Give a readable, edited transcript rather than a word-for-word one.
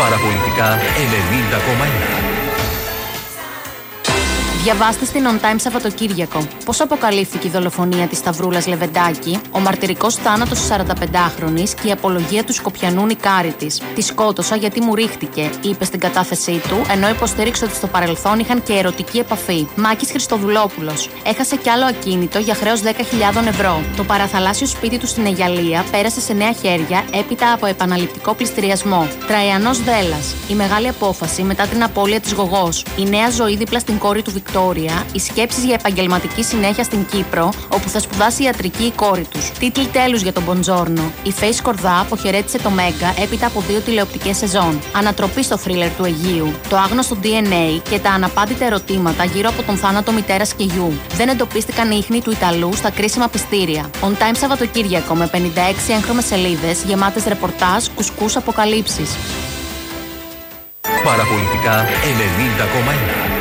Παραπολιτικά 90,1. Διαβάστε στην On Time Σαββατοκύριακο. Πώς αποκαλύφθηκε η δολοφονία της Σταυρούλας Λεβεντάκη, ο μαρτυρικός θάνατος της 45χρονης και η απολογία του Σκοπιανού νικάρη της. Τη σκότωσα γιατί μου ρίχτηκε, είπε στην κατάθεσή του, ενώ υποστήριξε ότι στο παρελθόν είχαν και ερωτική επαφή. Μάκης Χριστοδουλόπουλος. Έχασε κι άλλο ακίνητο για χρέος 10.000 ευρώ. Το παραθαλάσσιο σπίτι του στην Αιγιαλία πέρασε σε νέα χέρια έπειτα από επαναληπτικό πληστηριασμό. Τραϊανός Δέλλας. Η μεγάλη απόφαση μετά την απώλεια της Γογός. Η νέα ζωή δίπλα στην κόρη του Βικτόρια, οι σκέψεις για επαγγελματική συνέχεια στην Κύπρο, όπου θα σπουδάσει ιατρική η κόρη τους. Τίτλοι τέλους για τον Μποντζόρνο. Η Φέη Σκορδά αποχαιρέτησε το Μέγκα έπειτα από 2 τηλεοπτικές σεζόν. Ανατροπή στο θρίλερ του Αιγείου. Το άγνωστο DNA και τα αναπάντητα ερωτήματα γύρω από τον θάνατο μητέρας και γιου. Δεν εντοπίστηκαν οι ίχνοι του Ιταλού στα κρίσιμα πιστήρια. On Time Σαββατοκύριακο με 56 έγχρωμες σελίδες γεμάτες ρεπορτάζ, κουσκούς, αποκαλύψεις. Παραπολιτικά 90,1.